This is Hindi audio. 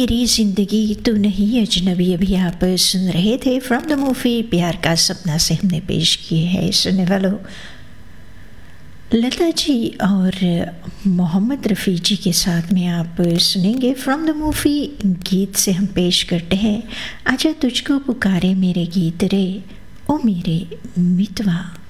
मेरी ज़िंदगी तू नहीं अजनबी। अभी आप सुन रहे थे फ्रॉम द मूवी प्यार का सपना से हमने पेश किए हैं सुनने वालों लता जी और मोहम्मद रफ़ी जी के साथ में आप सुनेंगे फ्रॉम द मूवी गीत से हम पेश करते हैं आजा तुझको पुकारे मेरे गीत रे ओ मेरे मितवा।